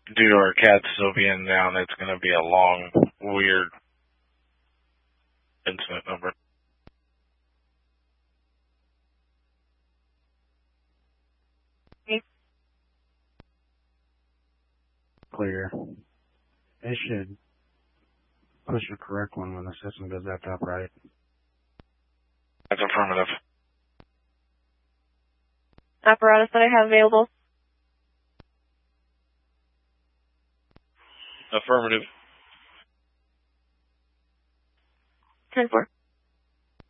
due to our cat still being down, it's going to be a long, weird incident number. Clear. It should push the correct one when the system does that top right. That's affirmative. Apparatus that I have available. Affirmative. 10-4.